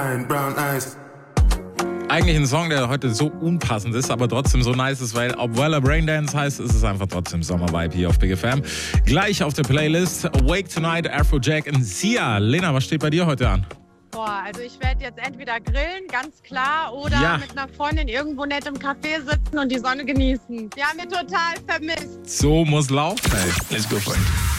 Brown eyes. Eigentlich ein Song, der heute so unpassend ist, aber trotzdem so nice ist, weil obwohl er Braindance heißt, ist es einfach trotzdem Sommervibe hier auf Big FM. Gleich auf der Playlist Awake Tonight, Afrojack und Sia. Lena, was steht bei dir heute an? Boah, also ich werde jetzt entweder grillen, ganz klar, oder mit einer Freundin irgendwo nett im Café sitzen und die Sonne genießen. Die haben wir total vermisst. So muss laufen, ey. Let's go for it.